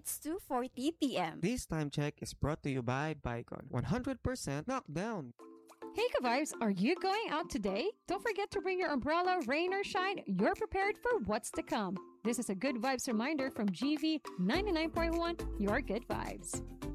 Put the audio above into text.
It's 2:40 p.m. This time check is brought to you by Bicon. 100% knockdown. Hey, Ka-Vibes, are you going out today? Don't forget to bring your umbrella, rain or shine. You're prepared for what's to come. This is a Good Vibes reminder from GV 99.1, your good vibes.